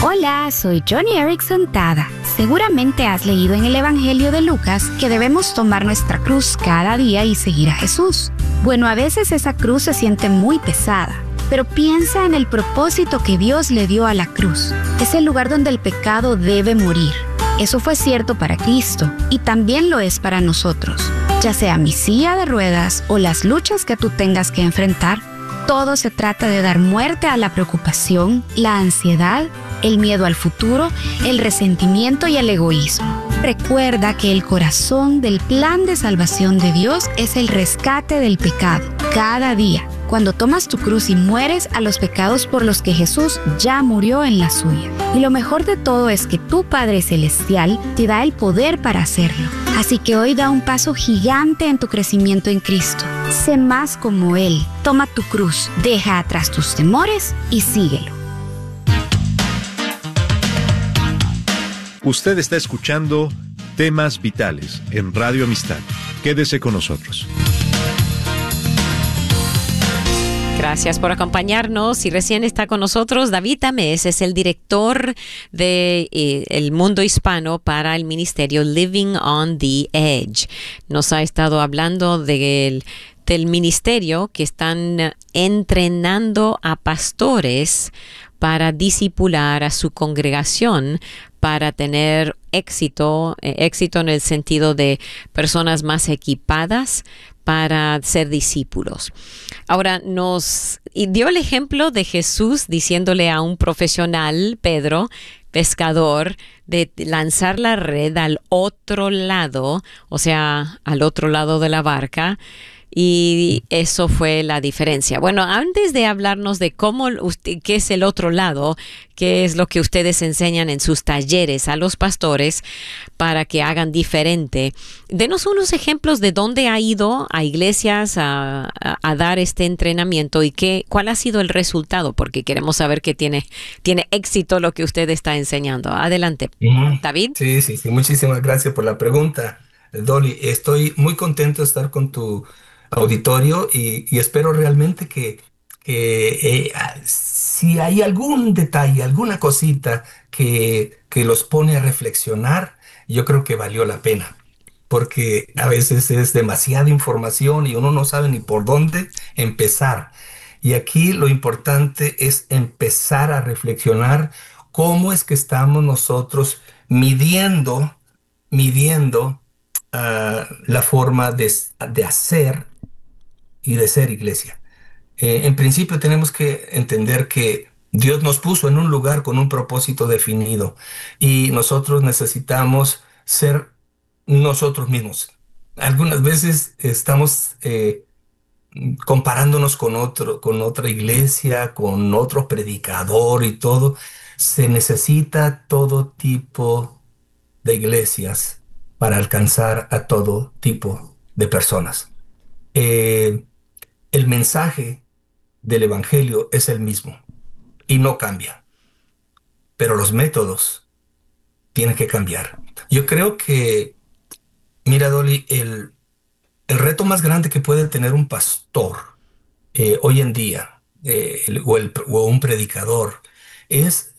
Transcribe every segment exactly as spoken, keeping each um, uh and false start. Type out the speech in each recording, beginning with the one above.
Hola, soy Johnny Erickson Tada. Seguramente has leído en el Evangelio de Lucas que debemos tomar nuestra cruz cada día y seguir a Jesús. Bueno, a veces esa cruz se siente muy pesada, pero piensa en el propósito que Dios le dio a la cruz. Es el lugar donde el pecado debe morir. Eso fue cierto para Cristo y también lo es para nosotros. Ya sea mi silla de ruedas o las luchas que tú tengas que enfrentar, todo se trata de dar muerte a la preocupación, la ansiedad, el miedo al futuro, el resentimiento y el egoísmo. Recuerda que el corazón del plan de salvación de Dios es el rescate del pecado cada día, cuando tomas tu cruz y mueres a los pecados por los que Jesús ya murió en la suya. Y lo mejor de todo es que tu Padre Celestial te da el poder para hacerlo. Así que hoy da un paso gigante en tu crecimiento en Cristo. Sé más como Él. Toma tu cruz, deja atrás tus temores y síguelo. Usted está escuchando Temas Vitales en Radio Amistad. Quédese con nosotros. Gracias por acompañarnos. Si recién está con nosotros, David Tamés es el director de eh, el mundo hispano para el ministerio Living on the Edge. Nos ha estado hablando del, del ministerio que están entrenando a pastores para discipular a su congregación, para tener éxito, eh, éxito en el sentido de personas más equipadas para ser discípulos. Ahora nos dio el ejemplo de Jesús diciéndole a un profesional, Pedro, pescador, de lanzar la red al otro lado, o sea, al otro lado de la barca. Y eso fue la diferencia. Bueno, antes de hablarnos de cómo usted, qué es el otro lado, qué es lo que ustedes enseñan en sus talleres a los pastores para que hagan diferente, denos unos ejemplos de dónde ha ido a iglesias a, a, a dar este entrenamiento y qué, cuál ha sido el resultado, porque queremos saber que tiene, tiene éxito lo que usted está enseñando. Adelante, uh-huh. David. Sí, sí, sí, muchísimas gracias por la pregunta, Dolly. Estoy muy contento de estar con tu auditorio y, y espero realmente que, que eh, si hay algún detalle, alguna cosita que, que los pone a reflexionar, yo creo que valió la pena, porque a veces es demasiada información y uno no sabe ni por dónde empezar. Y aquí lo importante es empezar a reflexionar cómo es que estamos nosotros midiendo, midiendo uh, la forma de, de hacer y de ser iglesia. Eh, en principio tenemos que entender que Dios nos puso en un lugar con un propósito definido y nosotros necesitamos ser nosotros mismos. Algunas veces estamos eh, comparándonos con otro, con otra iglesia, con otro predicador y todo. Se necesita todo tipo de iglesias para alcanzar a todo tipo de personas. Eh, el mensaje del evangelio es el mismo y no cambia, pero los métodos tienen que cambiar. Yo creo que, mira, Dolly, el, el reto más grande que puede tener un pastor eh, hoy en día eh, el, o, el, o un predicador es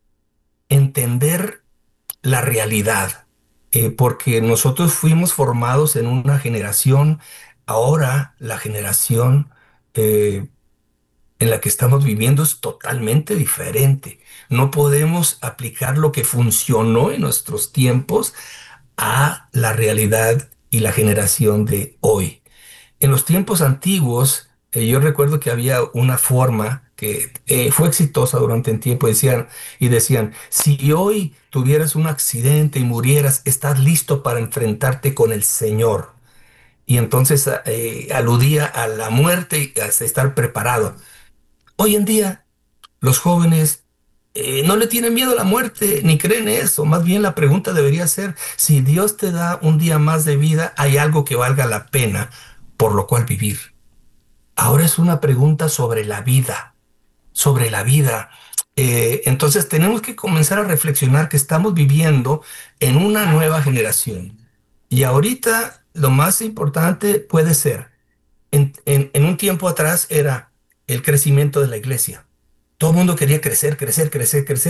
entender la realidad, eh, porque nosotros fuimos formados en una generación. Ahora la generación eh, en la que estamos viviendo es totalmente diferente. No podemos aplicar lo que funcionó en nuestros tiempos a la realidad y la generación de hoy. En los tiempos antiguos, eh, yo recuerdo que había una forma que eh, fue exitosa durante un tiempo, decían, y decían, si hoy tuvieras un accidente y murieras, estás listo para enfrentarte con el Señor. Y entonces eh, aludía a la muerte y a estar preparado. Hoy en día, los jóvenes eh, no le tienen miedo a la muerte, ni creen eso. Más bien la pregunta debería ser, si Dios te da un día más de vida, ¿hay algo que valga la pena por lo cual vivir? Ahora es una pregunta sobre la vida, sobre la vida. Eh, entonces tenemos que comenzar a reflexionar que estamos viviendo en una nueva generación. Y ahorita lo más importante puede ser, en, en, en un tiempo atrás era el crecimiento de la iglesia. Todo el mundo quería crecer, crecer, crecer, crecer.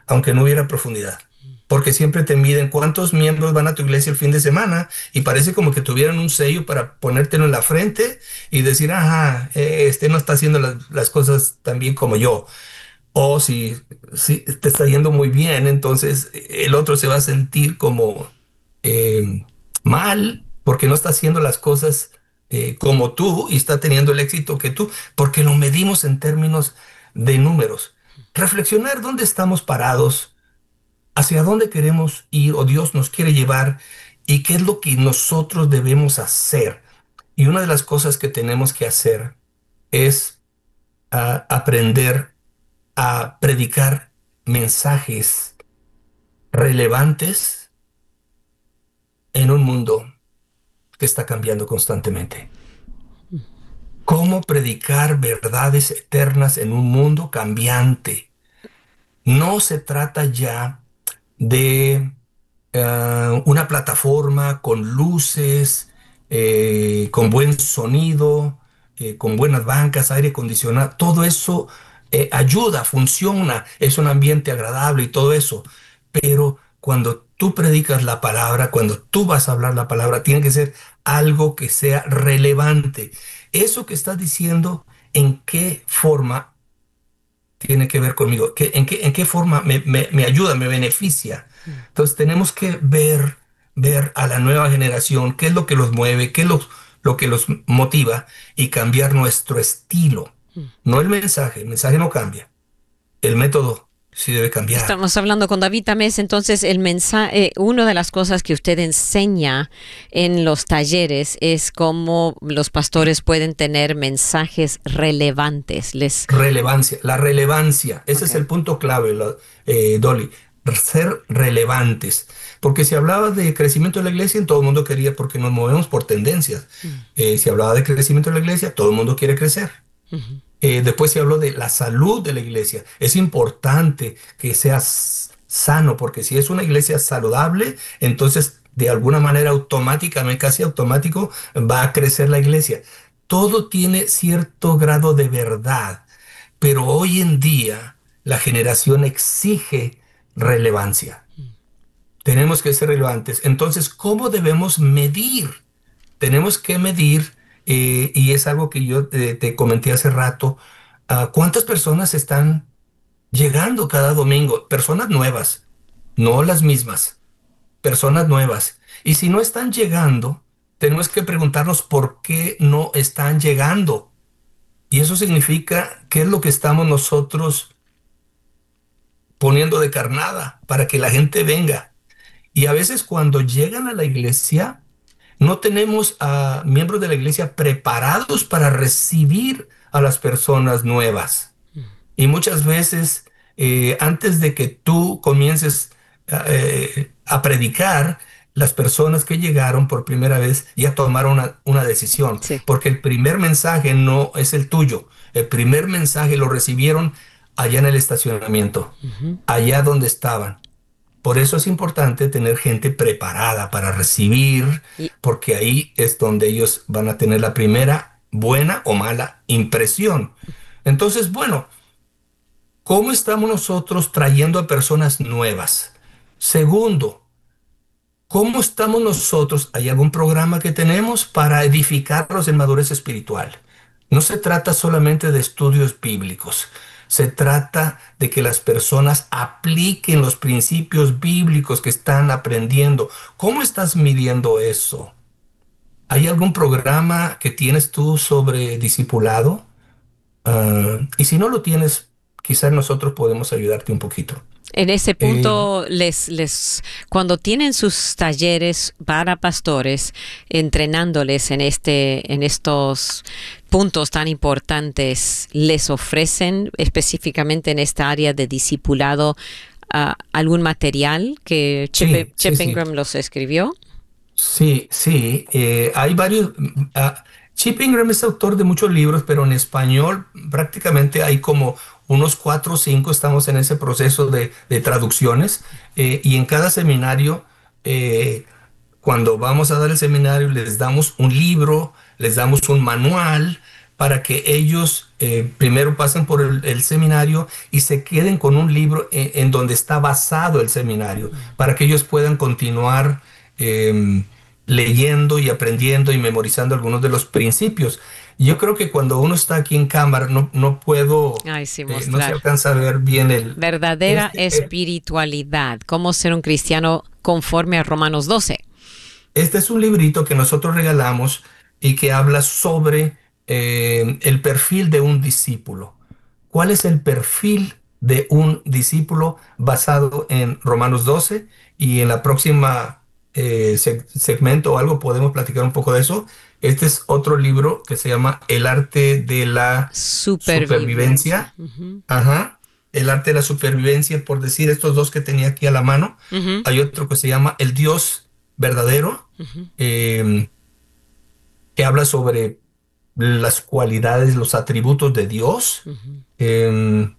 aunque no hubiera profundidad. Porque siempre te miden cuántos miembros van a tu iglesia el fin de semana y parece como que tuvieran un sello para ponértelo en la frente y decir, ajá, este no está haciendo las, las cosas tan bien como yo. O si, si te está yendo muy bien, entonces el otro se va a sentir como eh, mal porque no está haciendo las cosas eh, como tú y está teniendo el éxito que tú, porque lo medimos en términos de números. Reflexionar dónde estamos parados, hacia dónde queremos ir o Dios nos quiere llevar y qué es lo que nosotros debemos hacer. Y una de las cosas que tenemos que hacer es uh, aprender a predicar mensajes relevantes en un mundo que está cambiando constantemente. ¿Cómo predicar verdades eternas en un mundo cambiante? No se trata ya de uh, una plataforma con luces, eh, con buen sonido, eh, con buenas bancas, aire acondicionado. Todo eso eh, ayuda, funciona, es un ambiente agradable y todo eso. Pero cuando tú predicas la palabra, cuando tú vas a hablar la palabra, tiene que ser algo que sea relevante. Eso que estás diciendo, ¿en qué forma tiene que ver conmigo? ¿Qué, en, qué, ¿En qué forma me, me, me ayuda, me beneficia? Entonces tenemos que ver, ver a la nueva generación qué es lo que los mueve, qué es lo, lo que los motiva y cambiar nuestro estilo. No el mensaje, el mensaje no cambia. El método sí debe cambiar. Estamos hablando con David Tamés, entonces el mensaje, eh, una de las cosas que usted enseña en los talleres es cómo los pastores pueden tener mensajes relevantes. Les... Relevancia, la relevancia, ese okay. es el punto clave, la, eh, Dolly, ser relevantes. Porque si hablaba de crecimiento de la iglesia, todo el mundo quería, porque nos movemos por tendencias. Mm. Eh, si hablaba de crecimiento de la iglesia, todo el mundo quiere crecer. Uh-huh. Eh, después se habló de la salud de la iglesia. Es importante que sea sano, porque si es una iglesia saludable, entonces de alguna manera automáticamente, casi automático, va a crecer la iglesia. Todo tiene cierto grado de verdad, pero hoy en día la generación exige relevancia. Tenemos que ser relevantes. Entonces, ¿cómo debemos medir? Tenemos que medir, eh, y es algo que yo te, te comenté hace rato, uh, ¿cuántas personas están llegando cada domingo? Personas nuevas, no las mismas, personas nuevas. Y si no están llegando, tenemos que preguntarnos por qué no están llegando. Y eso significa qué es lo que estamos nosotros poniendo de carnada para que la gente venga. Y a veces cuando llegan a la iglesia, no tenemos a miembros de la iglesia preparados para recibir a las personas nuevas. Y muchas veces, eh, antes de que tú comiences eh, a predicar, las personas que llegaron por primera vez ya tomaron una, una decisión. Sí. Porque el primer mensaje no es el tuyo. El primer mensaje lo recibieron allá en el estacionamiento, uh-huh. allá donde estaban. Por eso es importante tener gente preparada para recibir, porque ahí es donde ellos van a tener la primera buena o mala impresión. Entonces, bueno, ¿cómo estamos nosotros trayendo a personas nuevas? Segundo, ¿cómo estamos nosotros? ¿Hay algún programa que tenemos para edificarlos en madurez espiritual? No se trata solamente de estudios bíblicos. Se trata de que las personas apliquen los principios bíblicos que están aprendiendo. ¿Cómo estás midiendo eso? ¿Hay algún programa que tienes tú sobre discipulado? Uh, y si no lo tienes, quizás nosotros podemos ayudarte un poquito. En ese punto, eh, les, les, cuando tienen sus talleres para pastores, entrenándoles en este, en estos puntos tan importantes, les ofrecen específicamente en esta área de discipulado uh, algún material que Chip, sí, Chip sí, Ingram sí. los escribió. Sí, sí, eh, hay varios. Uh, Chip Ingram es autor de muchos libros, pero en español prácticamente hay como unos cuatro o cinco, estamos en ese proceso de, de traducciones, eh, y en cada seminario, eh, cuando vamos a dar el seminario, les damos un libro, les damos un manual para que ellos eh, primero pasen por el, el seminario y se queden con un libro en, en donde está basado el seminario, para que ellos puedan continuar eh, leyendo y aprendiendo y memorizando algunos de los principios. Yo creo que cuando uno está aquí en cámara no, no puedo, Ay, sí, eh, no se mostrar alcanza a ver bien el... verdadera Este, eh, espiritualidad. ¿Cómo ser un cristiano conforme a Romanos doce? Este es un librito que nosotros regalamos y que habla sobre eh, el perfil de un discípulo. ¿Cuál es el perfil de un discípulo basado en Romanos doce? Y en la próxima eh, seg- segmento o algo podemos platicar un poco de eso. Este es otro libro que se llama El arte de la Supervivencia. supervivencia. Ujú, Ajá. El arte de la supervivencia, por decir estos dos que tenía aquí a la mano. ujú, Hay otro que se llama El Dios verdadero, ujú, eh, que habla sobre las cualidades, los atributos de Dios. ujú. Eh,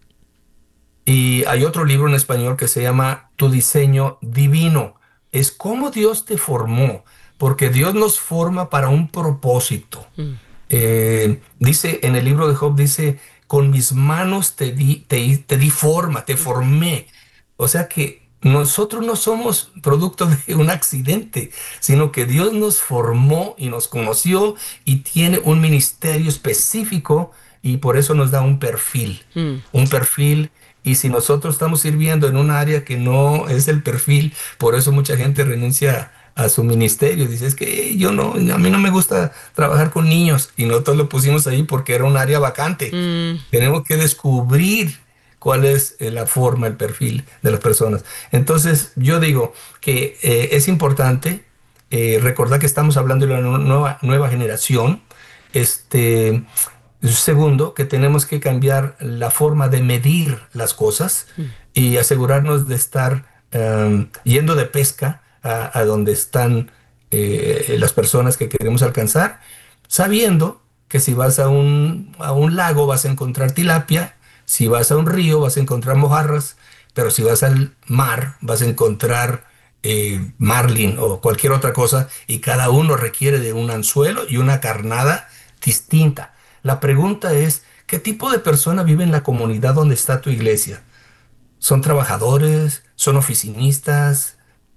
y hay otro libro en español que se llama Tu diseño divino. Es cómo Dios te formó, porque Dios nos forma para un propósito. Mm. Eh, dice en el libro de Job, dice, con mis manos te di, te, hi- te di forma, te formé. O sea que nosotros no somos producto de un accidente, sino que Dios nos formó y nos conoció y tiene un ministerio específico y por eso nos da un perfil, Mm. un perfil. Y si nosotros estamos sirviendo en un área que no es el perfil, por eso mucha gente renuncia a su ministerio. Dice, es que yo no, a mí no me gusta trabajar con niños. Y nosotros lo pusimos ahí porque era un área vacante. Mm. Tenemos que descubrir cuál es eh, la forma, el perfil de las personas. Entonces, yo digo que eh, es importante eh, recordar que estamos hablando de una nueva, nueva generación. Este, segundo, que tenemos que cambiar la forma de medir las cosas y asegurarnos de estar um, yendo de pesca a, a donde están eh, las personas que queremos alcanzar, sabiendo que si vas a un, a un lago vas a encontrar tilapia, si vas a un río vas a encontrar mojarras, pero si vas al mar vas a encontrar eh, marlin o cualquier otra cosa y cada uno requiere de un anzuelo y una carnada distinta. La pregunta es, ¿qué tipo de persona vive en la comunidad donde está tu iglesia? ¿Son trabajadores? ¿Son oficinistas?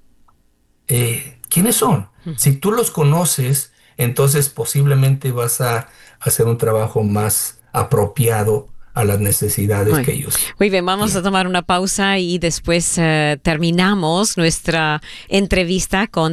Eh, ¿quiénes son? Si tú los conoces, entonces posiblemente vas a hacer un trabajo más apropiado a las necesidades Muy, que ellos muy bien, vamos a tienen. tomar una pausa y después eh, terminamos nuestra entrevista con